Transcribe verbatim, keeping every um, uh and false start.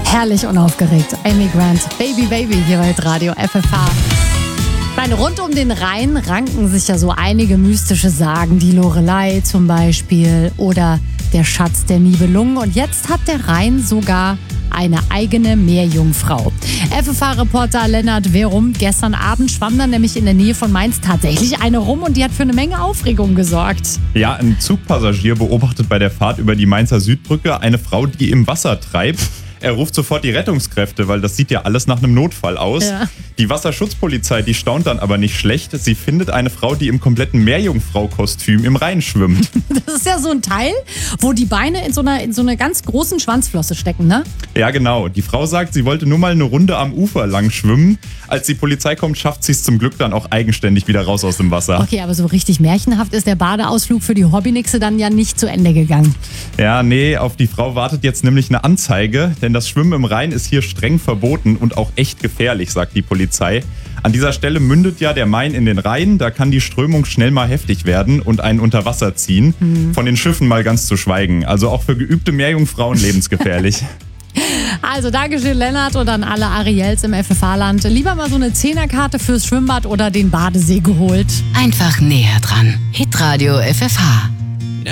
Herrlich unaufgeregt. Amy Grant, Baby Baby hier bei Radio F F H. Ich meine, rund um den Rhein ranken sich ja so einige mystische Sagen. Die Lorelei zum Beispiel oder der Schatz der Nibelungen. Und jetzt hat der Rhein sogar eine eigene Meerjungfrau. F F H-Reporter Lennart Werum, gestern Abend schwamm dann nämlich in der Nähe von Mainz tatsächlich eine rum und die hat für eine Menge Aufregung gesorgt. Ja, ein Zugpassagier beobachtet bei der Fahrt über die Mainzer Südbrücke eine Frau, die im Wasser treibt. Er ruft sofort die Rettungskräfte, weil das sieht ja alles nach einem Notfall aus. Ja. Die Wasserschutzpolizei, die staunt dann aber nicht schlecht. Sie findet eine Frau, die im kompletten Meerjungfrau-Kostüm im Rhein schwimmt. Das ist ja so ein Teil, wo die Beine in so einer, in so einer ganz großen Schwanzflosse stecken, ne? Ja, genau. Die Frau sagt, sie wollte nur mal eine Runde am Ufer lang schwimmen. Als die Polizei kommt, schafft sie es zum Glück dann auch eigenständig wieder raus aus dem Wasser. Okay, aber so richtig märchenhaft ist der Badeausflug für die Hobbynixe dann ja nicht zu Ende gegangen. Ja, nee, auf die Frau wartet jetzt nämlich eine Anzeige, denn das Schwimmen im Rhein ist hier streng verboten und auch echt gefährlich, sagt die Polizei. An dieser Stelle mündet ja der Main in den Rhein, da kann die Strömung schnell mal heftig werden und einen unter Wasser ziehen. Mhm. Von den Schiffen mal ganz zu schweigen. Also auch für geübte Meerjungfrauen lebensgefährlich. Also Dankeschön, Lennart, und an alle Ariels im F F H-Land. Lieber mal so eine Zehnerkarte fürs Schwimmbad oder den Badesee geholt. Einfach näher dran. Hitradio F F H.